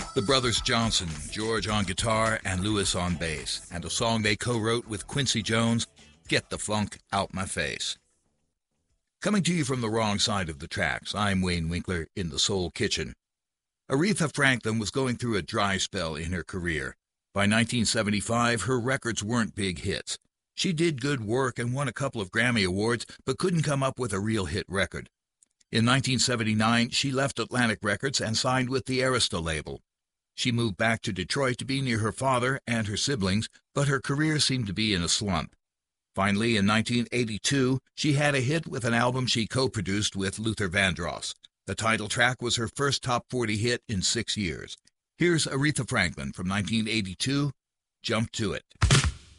The brothers Johnson, George on guitar and Lewis on bass, and a song they co-wrote with Quincy Jones, Get the Funk Out My Face. Coming to you from the wrong side of the tracks, I'm Wayne Winkler in the Soul Kitchen. Aretha Franklin was going through a dry spell in her career. By 1975, her records weren't big hits. She did good work and won a couple of Grammy Awards, but couldn't come up with a real hit record. In 1979, she left Atlantic Records and signed with the Arista label. She moved back to Detroit to be near her father and her siblings, but her career seemed to be in a slump. Finally, in 1982, she had a hit with an album she co-produced with Luther Vandross. The title track was her first top 40 hit in 6 years. Here's Aretha Franklin from 1982, Jump to It.